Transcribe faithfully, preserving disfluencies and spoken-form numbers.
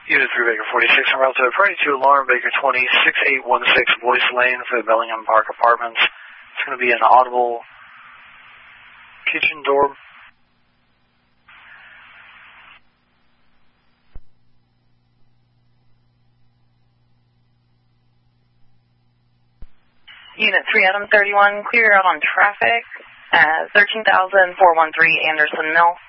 Unit three Baker forty-six, en route to Party two, Lauren Baker twenty, six eight one six Boyce Lane for the Bellingham Park Apartments. It's going to be an audible kitchen door. Unit three, Adam thirty-one, clear out on traffic at thirteen thousand four hundred thirteen Anderson Mill.